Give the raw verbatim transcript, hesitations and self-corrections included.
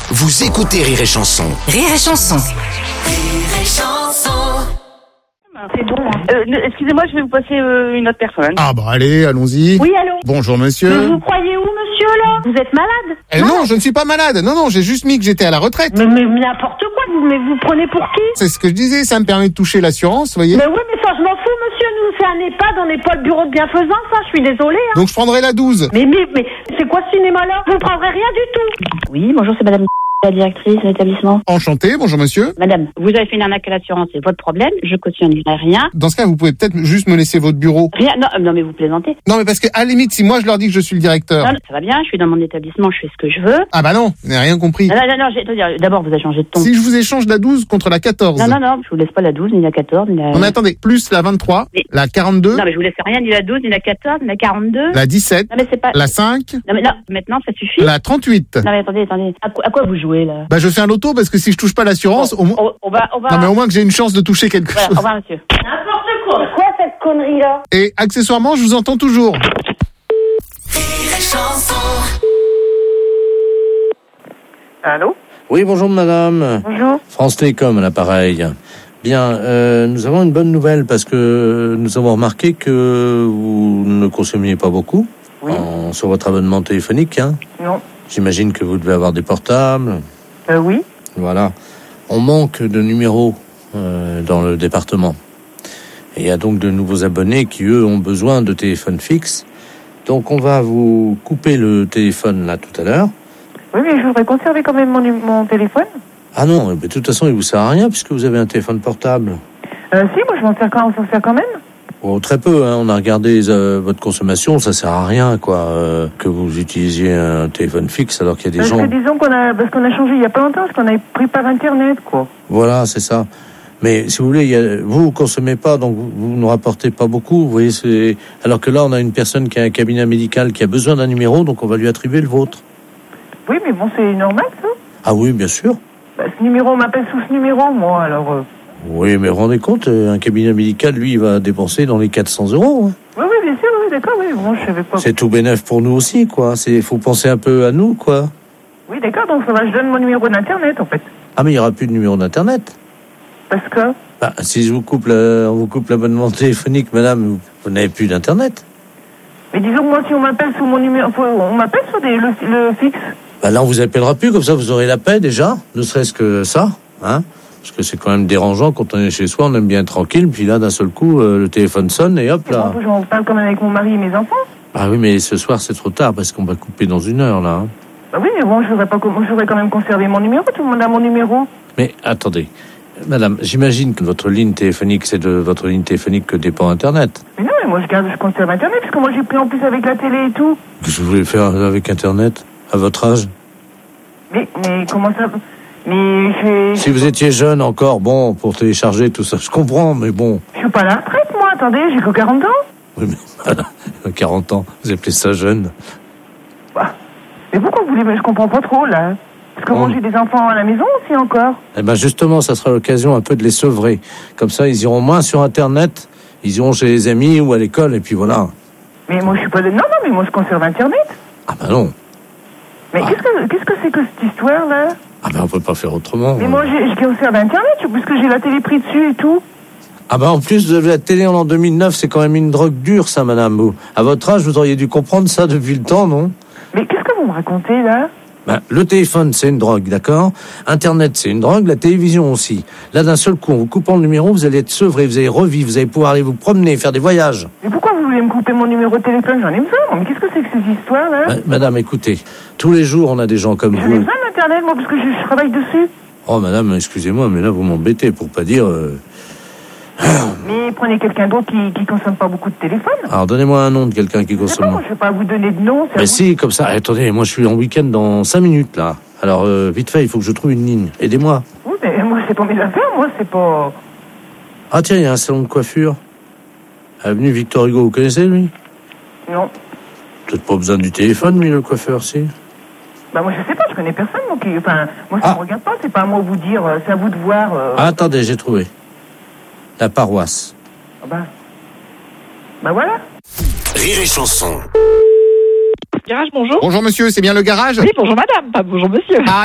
Vous écoutez Rire et Chanson. Rire et Chanson. Rire et Chanson. C'est bon. Hein. Euh, ne- excusez-moi, je vais vous passer euh, une autre personne. Ah bah allez, allons-y. Oui, allô. Bonjour monsieur. Mais vous croyez où, monsieur, là? Vous êtes malade? Eh non, je ne suis pas malade. Non, non, j'ai juste mis que j'étais à la retraite. Mais, mais n'importe quoi, vous, mais vous prenez pour qui? C'est ce que je disais, ça me permet de toucher l'assurance, vous voyez. Mais oui, mais ça, je m'en fous, monsieur. Nous, c'est un EHPAD, on n'est pas le bureau de bienfaisance, hein. Je suis désolée, hein. Donc je prendrai la douze. Mais, mais, mais, c'est quoi ce cinéma-là? Vous ne prendrez rien du tout. Oui, bonjour, c'est madame la directrice de l'établissement. Enchanté, bonjour monsieur. Madame, vous avez fait une arnaque à l'assurance, c'est votre problème, je cautionnerai rien. Dans ce cas, vous pouvez peut-être juste me laisser votre bureau. Rien, non, non mais vous plaisantez. Non mais parce que à la limite, si moi je leur dis que je suis le directeur. Non, non, ça va bien, je suis dans mon établissement, je fais ce que je veux. Ah bah non, vous n'avez rien compris. Non, non, non, non, j'ai- attendez, d'abord vous avez changé de ton. Si je vous échange la douze contre la quatorze. Non, non, non, je vous laisse pas la douze, ni la quatorze, ni la... Non mais attendez, plus la vingt-trois, Mais- la quarante-deux, Non, mais je vous laisse rien, ni la douze, ni la quatorze, ni la quarante-deux. la dix-sept, Non, mais c'est pas... la cinq, Non, mais non, maintenant, ça suffit. la trente-huit. Non, mais attendez, attendez. À quoi, à quoi vous jouez, là? Bah je fais un loto parce que si je touche pas l'assurance, au moins... on, on va, on va... Non mais au moins que j'ai une chance de toucher quelque Voilà, chose. au revoir, monsieur. N'importe quoi. C'est quoi cette connerie-là? Et accessoirement, je vous entends toujours. Rire et Chanson. Allô? Oui, bonjour madame. Bonjour. France Télécom à l'appareil. Bien, euh, nous avons une bonne nouvelle parce que nous avons remarqué que vous ne consommiez pas beaucoup Oui. en- sur votre abonnement téléphonique. Hein. Non. J'imagine que vous devez avoir des portables. Euh, oui. Voilà. On manque de numéros euh, dans le département. Et il y a donc de nouveaux abonnés qui, eux, ont besoin de téléphones fixes. Donc on va vous couper le téléphone là tout à l'heure. Oui, mais je voudrais conserver quand même mon, nu- mon téléphone. Ah non, mais de toute façon, il vous sert à rien puisque vous avez un téléphone portable. Euh, si, moi je m'en sers quand, on s'en sert quand même. Oh, très peu, hein. On a regardé euh, votre consommation, ça sert à rien, quoi, euh, que vous utilisiez un téléphone fixe alors qu'il y a des Parce gens... que disons qu'on a, parce qu'on a changé il y a pas longtemps, parce qu'on a pris par internet, quoi. Voilà, c'est ça. Mais si vous voulez, il y a... vous ne consommez pas, donc vous, vous ne rapportez pas beaucoup, vous voyez, c'est... Alors que là, on a une personne qui a un cabinet médical qui a besoin d'un numéro, donc on va lui attribuer le vôtre. Oui, mais bon, c'est normal, ça. Ah oui, bien sûr. Bah, ce numéro, on m'appelle sous ce numéro, moi, alors... Euh... Oui, mais vous vous rendez compte, euh, un cabinet médical, lui, il va dépenser dans les quatre cents euros. Hein. Oui, oui, bien sûr, oui, d'accord, oui, bon, je savais pas. C'est tout bénef pour nous aussi, quoi. C'est, faut penser un peu à nous, quoi. Oui, d'accord, donc ça va, je donne mon numéro d'internet, en fait. Ah, mais il n'y aura plus de numéro d'internet. Parce que... Bah, si je vous coupe la- on vous coupe l'abonnement téléphonique, madame, vous, vous n'avez plus d'internet. Mais disons que moi, si on m'appelle sous mon numéro... faut- On m'appelle sur des, le, le fixe. Bah là, on vous appellera plus, comme ça vous aurez la paix déjà, ne serait-ce que ça, hein. Parce que c'est quand même dérangeant quand on est chez soi, on aime bien être tranquille, puis là, d'un seul coup, euh, le téléphone sonne et hop là. Bon, j'en parle quand même avec mon mari et mes enfants. Ah oui, mais ce soir c'est trop tard parce qu'on va couper dans une heure là. Hein. Bah oui, mais bon, je voudrais, pas, je voudrais quand même conserver mon numéro, tout le monde a mon numéro. Mais attendez, madame, j'imagine que votre ligne téléphonique, c'est de votre ligne téléphonique que dépend Internet. Mais non, mais moi je garde, je conserve Internet, parce que moi j'ai pris en plus avec la télé et tout. Qu'est-ce que vous voulez faire avec Internet à votre âge? Mais, mais comment ça... Mais j'ai... Si vous étiez jeune encore, bon, pour télécharger tout ça, je comprends, mais bon. Je suis pas à la retraite, moi, attendez, j'ai que quarante ans. Oui, mais voilà, quarante ans, vous appelez ça jeune? Bah. Mais pourquoi vous voulez... Mais je comprends pas trop, là. Parce que Oh. moi j'ai des enfants à la maison aussi encore. Eh ben justement, ça sera l'occasion un peu de les sevrer. Comme ça, ils iront moins sur Internet, ils iront chez les amis ou à l'école, et puis voilà. Mais moi je suis pas... De... Non, non, mais moi je conserve Internet. Ah ben non. Mais Ah. qu'est-ce que qu'est-ce que c'est que cette histoire, là? Ah ben on peut pas faire autrement. Mais moi j'ai- je conserve Internet, parce que j'ai la télé prise dessus et tout. Ah ben en plus de la télé en l'an deux mille neuf, c'est quand même une drogue dure, ça, madame. Vous, à votre âge, vous auriez dû comprendre ça depuis le temps, non? Mais qu'est-ce que vous me racontez, là? Ben, le téléphone, c'est une drogue, d'accord? Internet, c'est une drogue, la télévision aussi. Là, d'un seul coup, en vous coupant le numéro, vous allez être sevré, vous allez revivre, vous allez pouvoir aller vous promener, faire des voyages. Mais pourquoi vous voulez me couper mon numéro de téléphone? J'en ai besoin, moi. Mais qu'est-ce que c'est que ces histoires, là? Ben, madame, écoutez, tous les jours, on a des gens comme J'en ai vous. besoin d'Internet, moi, parce que je, je travaille dessus. Oh, madame, excusez-moi, mais là, vous m'embêtez, pour pas dire... euh, Mais prenez quelqu'un d'autre qui, qui consomme pas beaucoup de téléphone. Alors, donnez-moi un nom de quelqu'un qui Je sais pas, consomme. moi, je vais pas vous donner de nom. c'est à Mais vous. si, comme ça, attendez, moi, je suis en week-end dans cinq minutes, là. Alors, euh, vite fait, il faut que je trouve une ligne. Aidez-moi. Oui, mais moi, c'est pas mes affaires, moi, c'est pas... Ah, tiens, il y a un salon de coiffure. Avenue Victor Hugo, vous connaissez, lui? Non. Peut-être pas besoin du téléphone, lui, le coiffeur, si. Bah, moi, je sais pas, je connais personne, moi, qui... Enfin, moi, ça Ah. me regarde pas, c'est pas à moi de vous dire, euh, c'est à vous de voir... euh, Ah, attendez, j'ai trouvé. La paroisse. ah bah... Bah, voilà. Rire et Chanson. Garage, bonjour. Bonjour monsieur, c'est bien le garage? Oui, bonjour madame, pas bonjour monsieur. Ah,